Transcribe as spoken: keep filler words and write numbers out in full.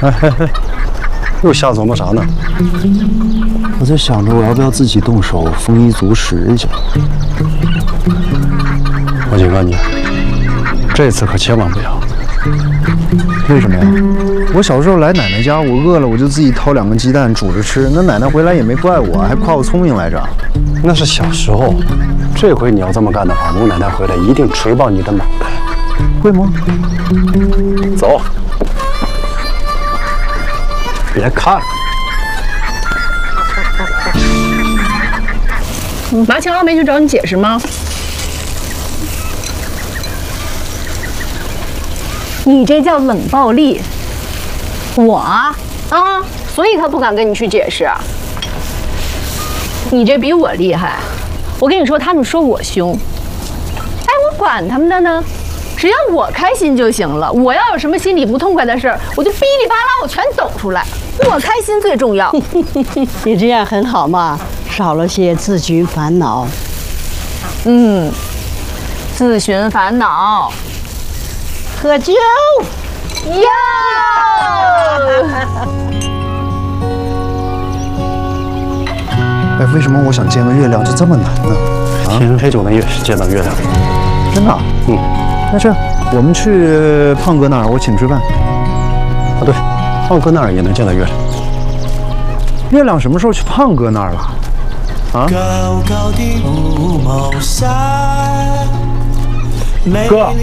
哎哎哎，又瞎琢磨啥呢？ 我在想着我要不要自己动手丰衣足食一下。 我警告你，这次可千万不要。 为什么呀？我小时候来奶奶家，我饿了我就自己掏两个鸡蛋煮着吃，那奶奶回来也没怪我，还夸我聪明来着。 那是小时候，这回你要这么干的话，吴奶奶回来一定锤爆你的脑袋。 会吗？ 走，别看了。 马清傲没去找你解释吗？你这叫冷暴力。我啊，所以他不敢跟你去解释。你这比我厉害。我跟你说，他们说我凶，哎，我管他们的呢，只要我开心就行了。我要有什么心里不痛快的事儿，我就噼里啪啦，我全抖出来。我开心最重要。 你这样很好嘛，少了些自寻烦恼。 嗯，自寻烦恼。 喝酒哟。 哎，为什么我想见个月亮就这么难呢？ 啊，天黑就能月见到月亮。 真的？嗯。那这样，我们去胖哥那儿，我请吃饭。 啊，对，胖哥那儿也能见到月亮。 月亮什么时候去胖哥那儿了？啊？ 高高的乌帽山， 哥。